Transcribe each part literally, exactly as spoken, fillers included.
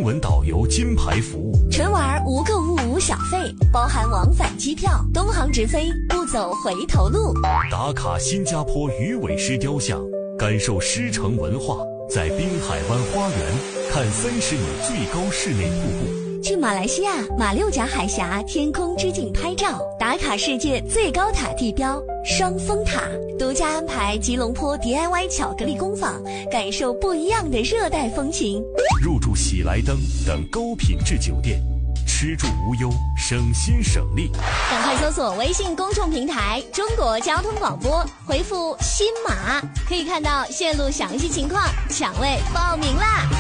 文导游金牌服务。 纯玩无购物无小费，包含往返机票，东航直飞，不走回头路。 打卡新加坡鱼尾狮雕像，感受狮城文化，在滨海湾花园看三十米最高室内瀑布。 去马来西亚马六甲海峡天空之镜拍照，打卡世界最高塔地标双峰塔，独家安排吉隆坡 D I Y 巧克力工坊，感受不一样的热带风情。 入住喜来登等高品质酒店，吃住无忧，省心省力。 赶快搜索微信公众平台中国交通广播，回复新马，可以看到线路详细情况，抢位报名啦。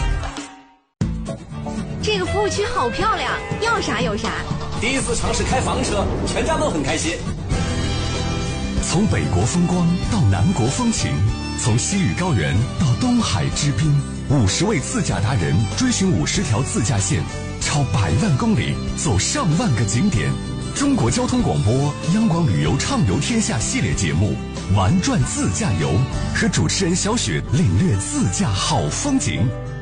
这个服务区好漂亮，要啥有啥。 第一次尝试开房车，全家都很开心。 从北国风光到南国风情，从西域高原到东海之滨，五十位自驾达人追寻五十条自驾线，超百万公里，走上万个景点。中国交通广播央广旅游畅游天下系列节目《玩转自驾游》，和主持人小雪领略自驾好风景。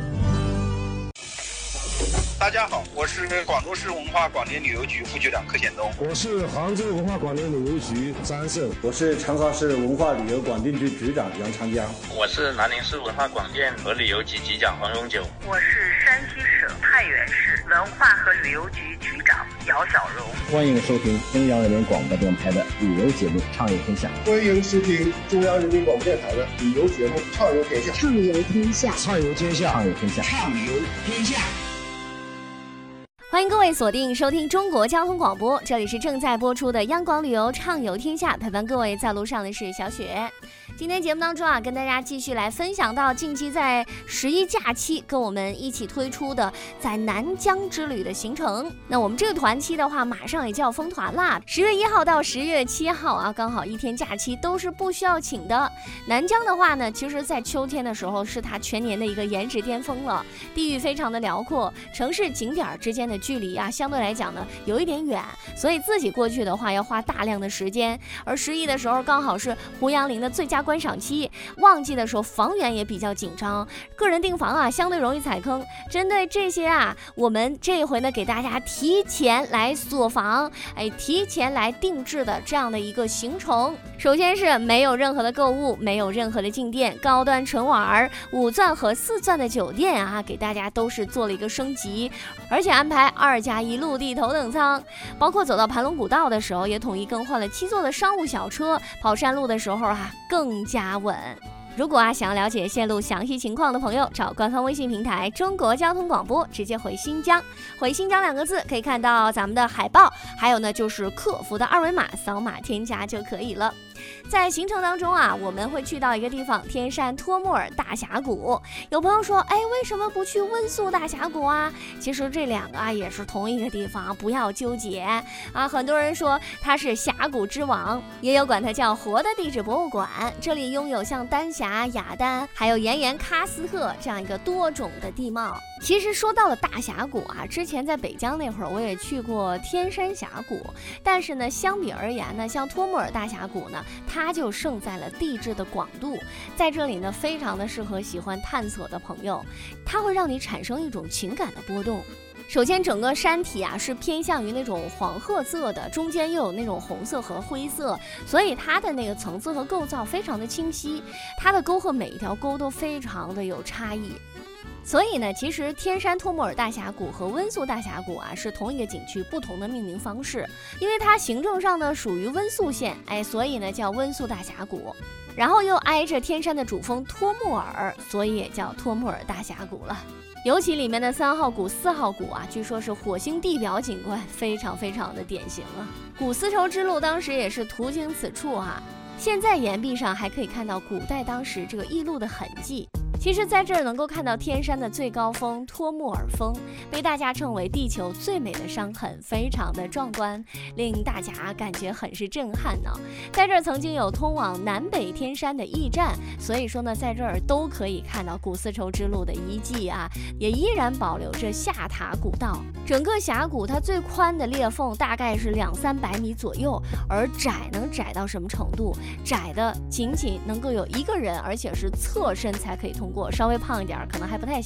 大家好，我是广州市文化广电旅游局副局长柯显东。 我是杭州文化广电旅游局张胜。 我是长沙市文化旅游广电局局长杨长江。 我是南宁市文化广电和旅游局局长黄永久。 我是山西省太原市文化和旅游局局长姚小荣。 欢迎收听中央人民广播电台的旅游节目《畅游天下》。 欢迎收听中央人民广播电台的旅游节目《畅游天下》。 畅游天下， 畅游天下， 畅游天下， 畅游天下。 欢迎各位锁定收听中国交通广播，这里是正在播出的央广旅游畅游天下，陪伴各位在路上的是小雪。今天节目当中啊，跟大家继续来分享到近期在十一假期跟我们一起推出的在南疆之旅的行程。那我们这个团期的话，马上也就要封团啦，十月一号到十月七号啊，刚好一天假期都是不需要请的。南疆的话呢，其实在秋天的时候是它全年的一个颜值巅峰了，地域非常的辽阔，城市景点之间的距离啊，相对来讲呢有一点远，所以自己过去的话要花大量的时间。而十一的时候刚好是胡杨林的最佳观赏期，旺季的时候房源也比较紧张，个人订房啊相对容易踩坑。针对这些啊，我们这一回呢给大家提前来锁房，哎，提前来定制的这样的一个行程。首先是没有任何的购物，没有任何的进店，高端纯玩，五钻和四钻的酒店啊，给大家都是做了一个升级，而且安排二加一陆地头等舱，包括走到盘龙古道的时候也统一更换了七座的商务小车，跑山路的时候啊更加稳。如果啊想要了解线路详细情况的朋友，找官方微信平台中国交通广播，直接回新疆，回新疆两个字可以看到咱们的海报，还有呢就是客服的二维码，扫码添加就可以了。在行程当中啊，我们会去到一个地方，天山托木尔大峡谷。有朋友说，哎，为什么不去温宿大峡谷啊？其实这两个啊也是同一个地方，不要纠结啊。很多人说它是峡谷之王，也有管它叫活的地质博物馆。这里拥有像丹霞、雅丹还有炎炎喀斯特这样一个多种的地貌。其实说到了大峡谷啊，之前在北疆那会儿我也去过天山峡谷，但是呢相比而言呢，像托木尔大峡谷呢，它就胜在了地质的广度，在这里呢非常的适合喜欢探索的朋友，它会让你产生一种情感的波动。首先整个山体啊是偏向于那种黄褐色的，中间又有那种红色和灰色，所以它的那个层次和构造非常的清晰，它的沟壑每一条沟都非常的有差异。所以呢，其实天山托木尔大峡谷和温宿大峡谷啊是同一个景区，不同的命名方式。因为它行政上呢属于温宿县，哎，所以呢叫温宿大峡谷。然后又挨着天山的主峰托木尔，所以也叫托木尔大峡谷了。尤其里面的三号谷、四号谷啊，据说是火星地表景观，非常非常的典型啊。古丝绸之路当时也是途经此处啊。现在岩壁上还可以看到古代当时这个驿路的痕迹。其实在这儿能够看到天山的最高峰托木尔峰，被大家称为地球最美的伤痕，非常的壮观，令大家感觉很是震撼呢。在这儿曾经有通往南北天山的驿站，所以说呢在这儿都可以看到古丝绸之路的遗迹啊，也依然保留着下塔古道。整个峡谷它最宽的裂缝大概是两三百米左右，而窄能窄到什么程度？窄的仅仅能够有一个人，而且是侧身才可以通过，稍微胖一点可能还不太行。